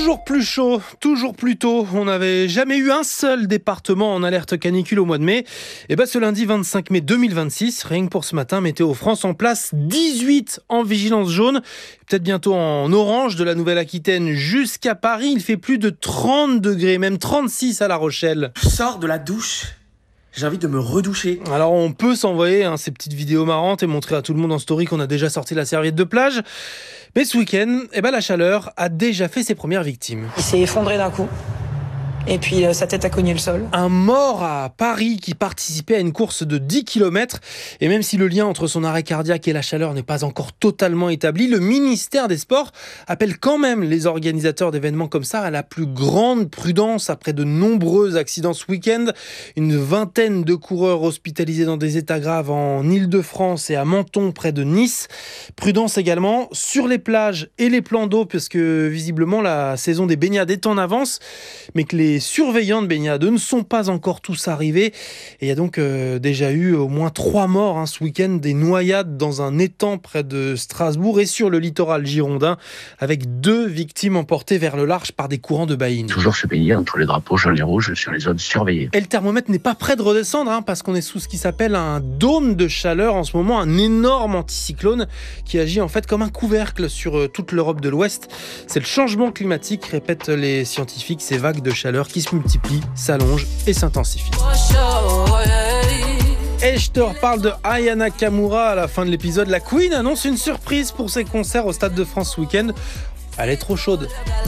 Toujours plus chaud, toujours plus tôt. On n'avait jamais eu un seul département en alerte canicule au mois de mai. Et ce lundi 25 mai 2026, rien que pour ce matin, Météo France en place 18 en vigilance jaune. Peut-être bientôt en orange de la Nouvelle-Aquitaine jusqu'à Paris. Il fait plus de 30 degrés, même 36 à La Rochelle. Je sors de la douche. J'ai envie de me redoucher. Alors on peut s'envoyer ces petites vidéos marrantes et montrer à tout le monde en story qu'on a déjà sorti la serviette de plage. Mais ce week-end, la chaleur a déjà fait ses premières victimes. Il s'est effondré d'un coup. Et puis sa tête a cogné le sol. Un mort à Paris qui participait à une course de 10 km. Et même si le lien entre son arrêt cardiaque et la chaleur n'est pas encore totalement établi, le ministère des Sports appelle quand même les organisateurs d'événements comme ça à la plus grande prudence après de nombreux accidents ce week-end. Une vingtaine de coureurs hospitalisés dans des états graves en Île-de-France et à Menton près de Nice. Prudence également sur les plages et les plans d'eau puisque visiblement la saison des baignades est en avance, mais que les surveillants de baignade ne sont pas encore tous arrivés. Et il y a donc déjà eu au moins 3 morts ce week-end, des noyades dans un étang près de Strasbourg et sur le littoral girondin, avec 2 victimes emportées vers le large par des courants de baïnes. Toujours se baigner entre les drapeaux jaunes et rouges sur les zones surveillées. Et le thermomètre n'est pas prêt de redescendre parce qu'on est sous ce qui s'appelle un dôme de chaleur en ce moment, un énorme anticyclone qui agit en fait comme un couvercle sur toute l'Europe de l'Ouest. C'est le changement climatique, répètent les scientifiques, ces vagues de chaleur qui se multiplient, s'allongent et s'intensifient. Et je te reparle de Aya Nakamura à la fin de l'épisode. La Queen annonce une surprise pour ses concerts au Stade de France ce week-end. Elle est trop chaude.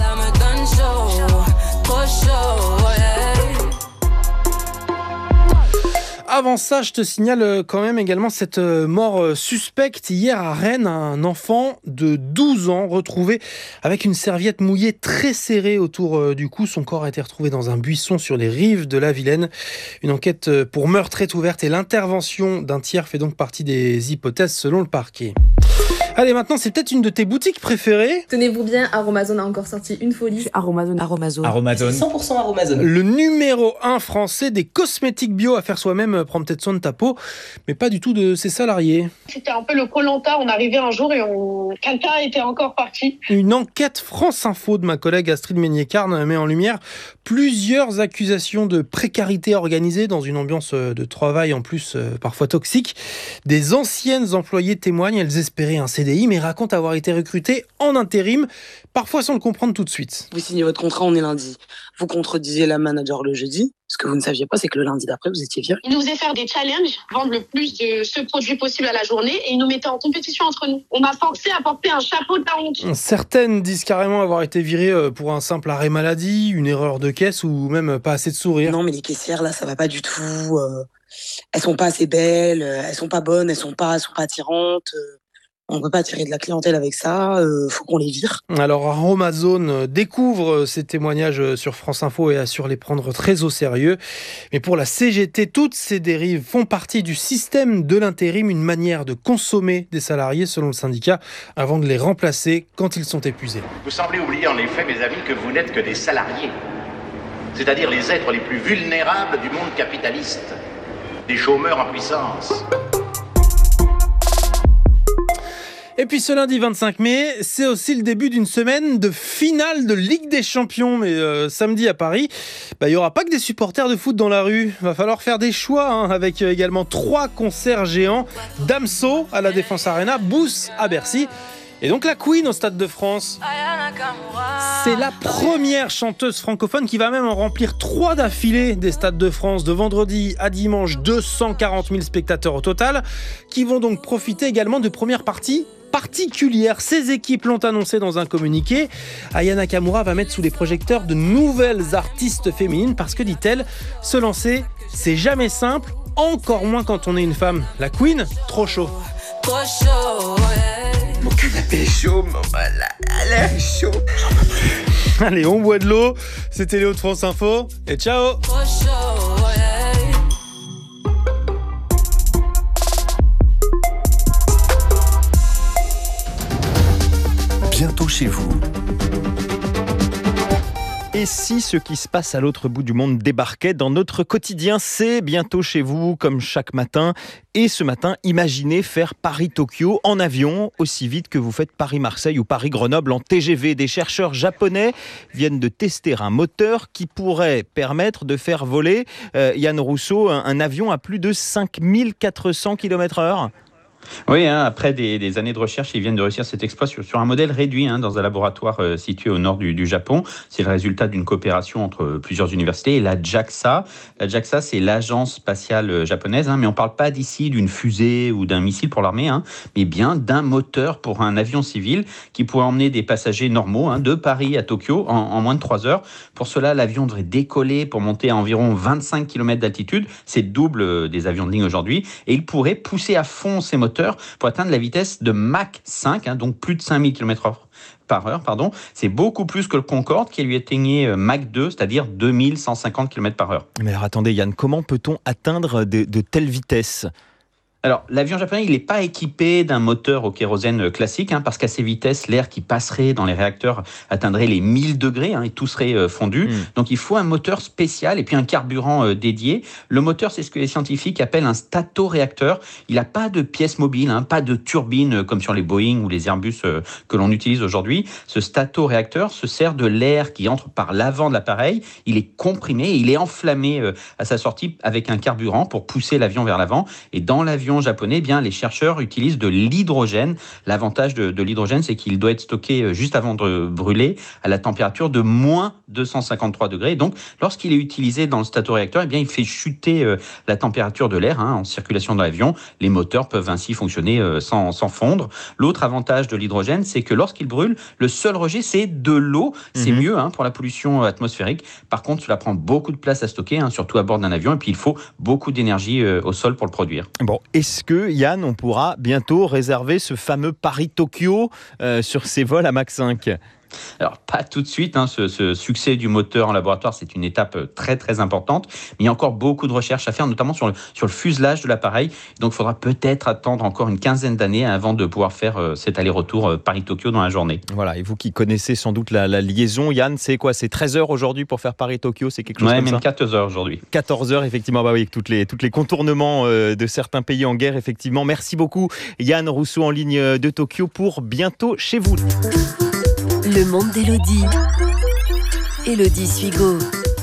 Avant ça, je te signale quand même également cette mort suspecte hier à Rennes. Un enfant de 12 ans retrouvé avec une serviette mouillée très serrée autour du cou. Son corps a été retrouvé dans un buisson sur les rives de la Vilaine. Une enquête pour meurtre est ouverte et l'intervention d'un tiers fait donc partie des hypothèses selon le parquet. Allez, maintenant, c'est peut-être une de tes boutiques préférées. Tenez-vous bien, Aromazone a encore sorti une folie. Aromazone. 100% Aromazone. Le numéro 1 français des cosmétiques bio à faire soi-même, prendre peut-être soin de ta peau, mais pas du tout de ses salariés. C'était un peu le Koh-Lanta, on arrivait un jour et quelqu'un était encore parti. Une enquête France Info de ma collègue Astrid Meignet-Carne met en lumière plusieurs accusations de précarité organisée dans une ambiance de travail en plus parfois toxique. Des anciennes employées témoignent, elles espéraient un CDI mais racontent avoir été recrutées en intérim, parfois sans le comprendre tout de suite. Vous signez votre contrat, on est lundi. Vous contredisez la manager le jeudi. Ce que vous ne saviez pas, c'est que le lundi d'après, vous étiez viré. Ils nous faisaient faire des challenges, vendre le plus de ce produit possible à la journée et ils nous mettaient en compétition entre nous. On m'a forcé à porter un chapeau de la honte. Certaines disent carrément avoir été virées pour un simple arrêt maladie, une erreur de caisse ou même pas assez de sourire. Non, mais les caissières, là, ça va pas du tout. Elles sont pas assez belles, elles sont pas bonnes, elles sont pas attirantes. On peut pas attirer de la clientèle avec ça, faut qu'on les vire. Alors Aromazone découvre ces témoignages sur France Info et assure les prendre très au sérieux. Mais pour la CGT, toutes ces dérives font partie du système de l'intérim, une manière de consommer des salariés selon le syndicat avant de les remplacer quand ils sont épuisés. Vous semblez oublier en effet, mes amis, que vous n'êtes que des salariés, c'est-à-dire les êtres les plus vulnérables du monde capitaliste, des chômeurs en puissance. Et puis ce lundi 25 mai, c'est aussi le début d'une semaine de finale de Ligue des Champions. Mais samedi à Paris, il n'y aura pas que des supporters de foot dans la rue. Va falloir faire des choix avec également 3 concerts géants. Damso à la Défense Arena, Booth à Bercy. Et donc la Queen au Stade de France. C'est la première chanteuse francophone qui va même en remplir 3 d'affilée des Stades de France. De vendredi à dimanche, 240 000 spectateurs au total, qui vont donc profiter également de premières parties particulière. Ces équipes l'ont annoncé dans un communiqué. Aya Nakamura va mettre sous les projecteurs de nouvelles artistes féminines parce que, dit-elle, se lancer, c'est jamais simple, encore moins quand on est une femme. La Queen, trop chaud. Mon canapé est chaud, maman, l'air est chaud. J'en peux plus. Allez, on boit de l'eau. C'était Léo de France Info et ciao. Bientôt chez vous. Et si ce qui se passe à l'autre bout du monde débarquait dans notre quotidien, c'est bientôt chez vous, comme chaque matin. Et ce matin, imaginez faire Paris-Tokyo en avion, aussi vite que vous faites Paris-Marseille ou Paris-Grenoble en TGV. Des chercheurs japonais viennent de tester un moteur qui pourrait permettre de faire voler, Yann Rousseau, un avion à plus de 5400 km/h. Oui, après des années de recherche, ils viennent de réussir cet exploit sur un modèle réduit dans un laboratoire situé au nord du Japon. C'est le résultat d'une coopération entre plusieurs universités et la JAXA. La JAXA, c'est l'agence spatiale japonaise, mais on ne parle pas d'ici d'une fusée ou d'un missile pour l'armée, mais bien d'un moteur pour un avion civil qui pourrait emmener des passagers normaux de Paris à Tokyo en moins de 3 heures. Pour cela, l'avion devrait décoller pour monter à environ 25 km d'altitude. C'est le double des avions de ligne aujourd'hui. Et il pourrait pousser à fond ses moteurs pour atteindre la vitesse de Mach 5, donc plus de 5000 km/h. C'est beaucoup plus que le Concorde qui lui atteignait Mach 2, c'est-à-dire 2150 km/h. Mais alors attendez Yann, comment peut-on atteindre de telles vitesses ? Alors, l'avion japonais, il n'est pas équipé d'un moteur au kérosène classique, parce qu'à ces vitesses, l'air qui passerait dans les réacteurs atteindrait les 1000 degrés et tout serait fondu. Donc, il faut un moteur spécial et puis un carburant dédié. Le moteur, c'est ce que les scientifiques appellent un statoréacteur. Il n'a pas de pièce mobile, pas de turbine comme sur les Boeing ou les Airbus que l'on utilise aujourd'hui. Ce statoréacteur se sert de l'air qui entre par l'avant de l'appareil. Il est comprimé et il est enflammé à sa sortie avec un carburant pour pousser l'avion vers l'avant. Et dans l'avion japonais, les chercheurs utilisent de l'hydrogène. L'avantage de l'hydrogène, c'est qu'il doit être stocké juste avant de brûler à la température de moins 253 degrés. Donc, lorsqu'il est utilisé dans le statoréacteur, il fait chuter la température de l'air en circulation dans l'avion. Les moteurs peuvent ainsi fonctionner sans fondre. L'autre avantage de l'hydrogène, c'est que lorsqu'il brûle, le seul rejet, c'est de l'eau. C'est mieux pour la pollution atmosphérique. Par contre, cela prend beaucoup de place à stocker, surtout à bord d'un avion. Et puis, il faut beaucoup d'énergie au sol pour le produire. Bon, est-ce que, Yann, on pourra bientôt réserver ce fameux Paris-Tokyo sur ces vols à Mach 5 ? Alors, pas tout de suite. Ce succès du moteur en laboratoire, c'est une étape très, très importante. Mais il y a encore beaucoup de recherches à faire, notamment sur le fuselage de l'appareil. Donc, il faudra peut-être attendre encore une quinzaine d'années avant de pouvoir faire cet aller-retour Paris-Tokyo dans la journée. Voilà, et vous qui connaissez sans doute la liaison, Yann, c'est quoi ? C'est 13 heures aujourd'hui pour faire Paris-Tokyo ? C'est quelque chose comme ça ? Même 14 heures aujourd'hui. 14 heures, effectivement. Bah oui, toutes les contournements de certains pays en guerre, effectivement. Merci beaucoup, Yann Rousseau, en ligne de Tokyo pour Bientôt chez vous. Le monde d'Élodie. Élodie Suigo.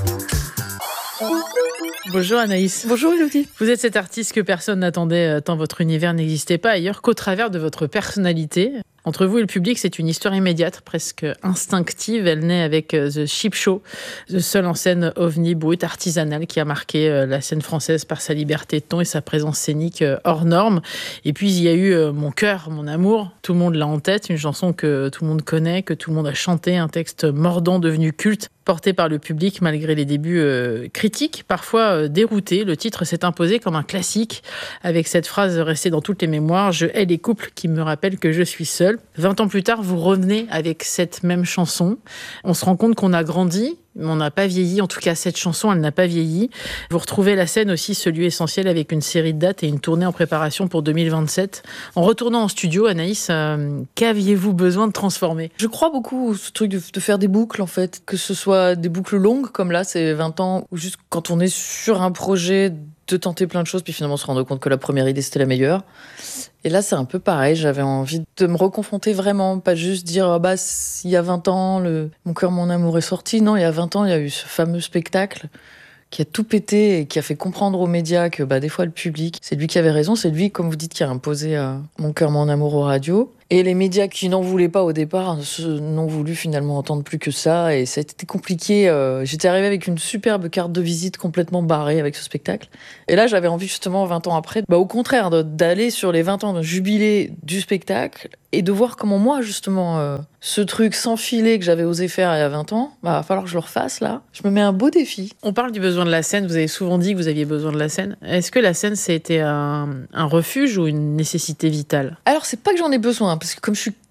Bonjour Anaïs. Bonjour Élodie. Vous êtes cette artiste que personne n'attendait tant votre univers n'existait pas ailleurs qu'au travers de votre personnalité. Entre vous et le public, c'est une histoire immédiate, presque instinctive. Elle naît avec The Cheap Show, le seul en scène ovni brut artisanal qui a marqué la scène française par sa liberté de ton et sa présence scénique hors norme. Et puis il y a eu Mon cœur, mon amour. Tout le monde l'a en tête, une chanson que tout le monde connaît, que tout le monde a chanté, un texte mordant devenu culte, porté par le public malgré les débuts critiques, parfois déroutés. Le titre s'est imposé comme un classique, avec cette phrase restée dans toutes les mémoires: « Je hais les couples qui me rappellent que je suis seule ». 20 ans plus tard, vous revenez avec cette même chanson. On se rend compte qu'on a grandi, mais on n'a pas vieilli. En tout cas, cette chanson, elle n'a pas vieilli. Vous retrouvez la scène aussi, ce lieu essentiel, avec une série de dates et une tournée en préparation pour 2027. En retournant en studio, Anaïs, qu'aviez-vous besoin de transformer ? Je crois beaucoup ce truc de faire des boucles, en fait. Que ce soit des boucles longues, comme là, c'est 20 ans, ou juste quand on est sur un projet, de tenter plein de choses, puis finalement se rendre compte que la première idée, c'était la meilleure. Et là, c'est un peu pareil. J'avais envie de me reconfronter vraiment, pas juste dire il y a 20 ans, Mon cœur, mon amour est sorti. Non, il y a 20 ans, il y a eu ce fameux spectacle qui a tout pété et qui a fait comprendre aux médias que des fois, le public, c'est lui qui avait raison. C'est lui, comme vous dites, qui a imposé Mon cœur, mon amour aux radios. Et les médias qui n'en voulaient pas au départ n'ont voulu finalement entendre plus que ça. Et ça a été compliqué. J'étais arrivée avec une superbe carte de visite complètement barrée avec ce spectacle. Et là, j'avais envie justement, 20 ans après, au contraire, d'aller sur les 20 ans de jubilé du spectacle et de voir comment moi, justement, ce truc sans filet que j'avais osé faire il y a 20 ans, va falloir que je le refasse là. Je me mets un beau défi. On parle du besoin de la scène. Vous avez souvent dit que vous aviez besoin de la scène. Est-ce que la scène, ça a été un refuge ou une nécessité vitale ? Alors, c'est pas que j'en ai besoin, parce que comme je suis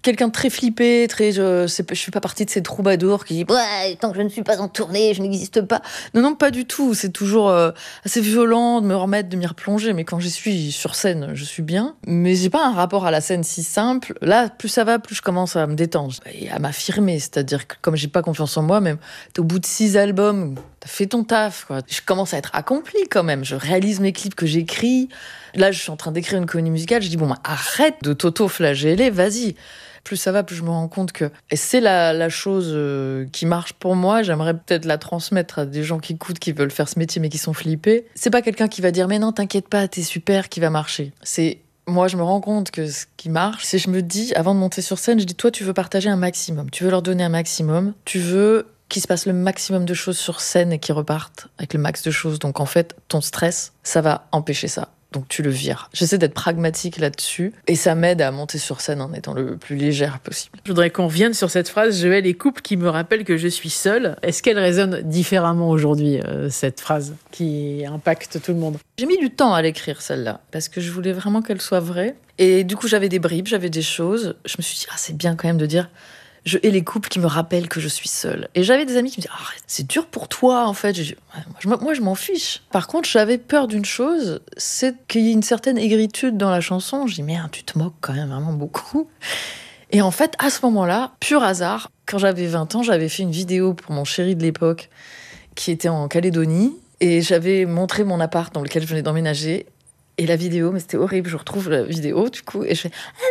quelqu'un de très flippé, je fais pas partie de ces troubadours qui disent ouais, tant que je ne suis pas en tournée, je n'existe pas. Non, pas du tout. C'est toujours assez violent de me remettre, de m'y replonger. Mais quand j'y suis sur scène, je suis bien. Mais j'ai pas un rapport à la scène si simple. Là, plus ça va, plus je commence à me détendre et à m'affirmer. C'est-à-dire que comme j'ai pas confiance en moi, même t'es au bout de 6 albums, t'as fait ton taf, quoi. Je commence à être accomplie quand même. Je réalise mes clips que j'écris. Là, je suis en train d'écrire une comédie musicale. Je dis arrête de t'auto-flageller, vas-y. Plus ça va, plus je me rends compte que... Et c'est la chose qui marche pour moi. J'aimerais peut-être la transmettre à des gens qui écoutent, qui veulent faire ce métier, mais qui sont flippés. C'est pas quelqu'un qui va dire « Mais non, t'inquiète pas, t'es super, qui va marcher. » C'est... Moi, je me rends compte que ce qui marche, c'est je me dis, avant de monter sur scène, je dis « Toi, tu veux partager un maximum. Tu veux leur donner un maximum. Tu veux qu'il se passe le maximum de choses sur scène et qu'ils repartent avec le max de choses. Donc, en fait, ton stress, ça va empêcher ça. » Donc tu le vires. J'essaie d'être pragmatique là-dessus et ça m'aide à monter sur scène en étant le plus légère possible. Je voudrais qu'on revienne sur cette phrase « Je hais les couples qui me rappellent que je suis seule ». Est-ce qu'elle résonne différemment aujourd'hui, cette phrase qui impacte tout le monde ? J'ai mis du temps à l'écrire celle-là parce que je voulais vraiment qu'elle soit vraie. Et du coup j'avais des bribes, j'avais des choses. Je me suis dit c'est bien quand même de dire « Je hais les couples qui me rappellent que je suis seule ». Et j'avais des amis qui me disaient « Arrête, c'est dur pour toi en fait ». Moi je m'en fiche. Par contre j'avais peur d'une chose, c'est qu'il y ait une certaine aigritude dans la chanson. Je dis « Merde, tu te moques quand même vraiment beaucoup ». Et en fait à ce moment-là, pur hasard, quand j'avais 20 ans, j'avais fait une vidéo pour mon chéri de l'époque qui était en Calédonie. Et j'avais montré mon appart dans lequel je venais d'emménager. Et la vidéo, mais c'était horrible, je retrouve la vidéo du coup, et je fais...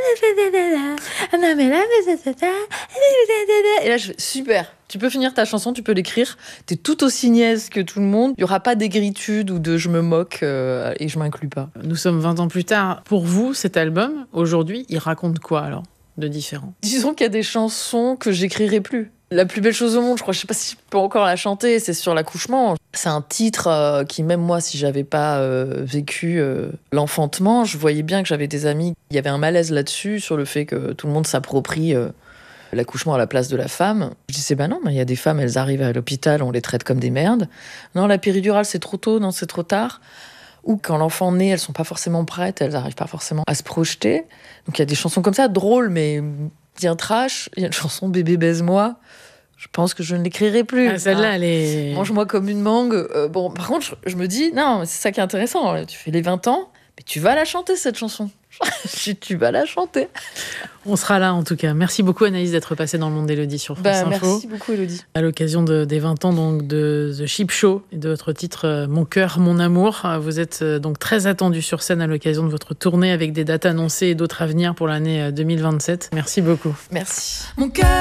Et là je fais, super, tu peux finir ta chanson, tu peux l'écrire, t'es tout aussi niaise que tout le monde, il n'y aura pas d'aigritude ou de je me moque et je m'inclus pas. Nous sommes 20 ans plus tard. Pour vous, cet album, aujourd'hui, il raconte quoi alors, de différent ? Disons qu'il y a des chansons que j'écrirai plus. La plus belle chose au monde, je crois, je sais pas si je peux encore la chanter, c'est sur l'accouchement. C'est un titre qui, même moi, si j'avais pas vécu l'enfantement, je voyais bien que j'avais des amis. Il y avait un malaise là-dessus, sur le fait que tout le monde s'approprie l'accouchement à la place de la femme. Je disais, non, mais il y a des femmes, elles arrivent à l'hôpital, on les traite comme des merdes. Non, la péridurale, c'est trop tôt, non, c'est trop tard. Ou quand l'enfant naît, elles sont pas forcément prêtes, elles arrivent pas forcément à se projeter. Donc il y a des chansons comme ça, drôles, mais bien trash. Il y a une chanson, Bébé baise-moi. Je pense que je ne l'écrirai plus. Ah, celle-là, elle est... Mange-moi comme une mangue. Bon, par contre, je me dis, non, c'est ça qui est intéressant. Tu fais les 20 ans, mais tu vas la chanter, cette chanson. Tu vas la chanter. On sera là, en tout cas. Merci beaucoup, Anaïs, d'être passée dans le monde d'Élodie sur France Info. Merci beaucoup, Élodie. À l'occasion des 20 ans donc, de The Chip Show et de votre titre « Mon cœur, mon amour ». Vous êtes donc très attendue sur scène à l'occasion de votre tournée avec des dates annoncées et d'autres à venir pour l'année 2027. Merci beaucoup. Merci. Mon cœur